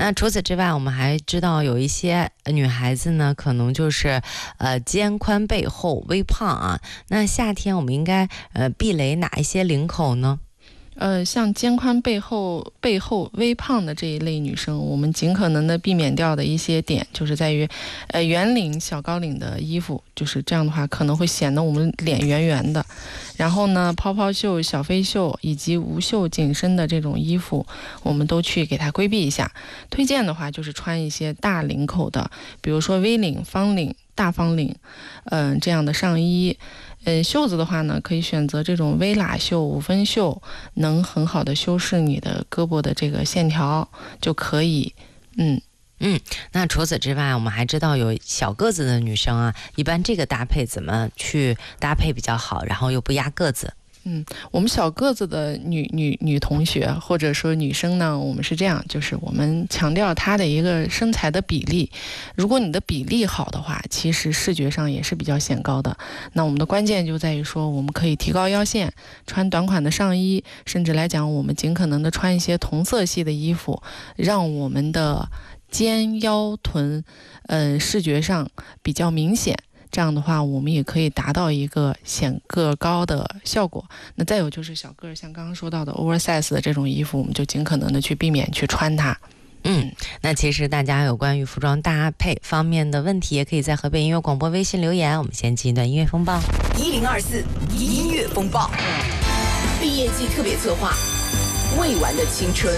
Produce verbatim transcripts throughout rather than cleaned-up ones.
那除此之外，我们还知道有一些女孩子呢，可能就是呃肩宽背厚、微胖啊。那夏天我们应该呃避雷哪一些领口呢？ 呃，像肩宽背后、背后微胖的这一类女生，我们尽可能的避免掉的一些点，就是在于，呃，圆领、小高领的衣服，就是这样的话，可能会显得我们脸圆圆的。然后呢，泡泡袖、小飞袖以及无袖紧身的这种衣服，我们都去给它规避一下。推荐的话，就是穿一些大领口的，比如说 V 领、方领、大方领，嗯、呃，这样的上衣。嗯，袖子的话呢，可以选择这种微喇袖、五分袖，能很好的修饰你的胳膊的这个线条就可以。嗯嗯，那除此之外，我们还知道有小个子的女生啊，一般这个搭配怎么去搭配比较好，然后又不压个子？ 嗯，我们小个子的女女女同学或者说女生呢，我们是这样，就是我们强调她的一个身材的比例。如果你的比例好的话，其实视觉上也是比较显高的。那我们的关键就在于说，我们可以提高腰线，穿短款的上衣，甚至来讲，我们尽可能的穿一些同色系的衣服，让我们的肩腰臀，呃，视觉上比较明显。这样的话，我们也可以达到一个显个高的效果。那再有就是小个儿，像刚刚说到的 oversize 的这种衣服，我们就尽可能的去避免去穿它。 嗯，那其实大家有关于服装搭配方面的问题，也可以在河北音乐广播微信留言。我们先进一段音乐风暴。 一零二四音乐风暴，毕业季特别策划，未完的青春。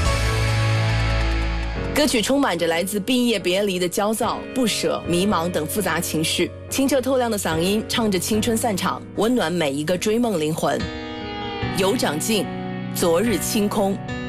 歌曲充满着来自毕业别离的焦躁、不舍、迷茫等复杂情绪，清澈透亮的嗓音唱着青春散场，温暖每一个追梦灵魂。有长进，昨日清空。